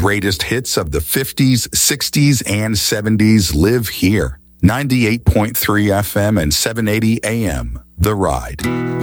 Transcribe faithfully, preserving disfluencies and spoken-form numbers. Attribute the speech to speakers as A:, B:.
A: greatest hits of the fifties, sixties, and seventies live here. ninety-eight point three F M and seven eighty A M, The Ride.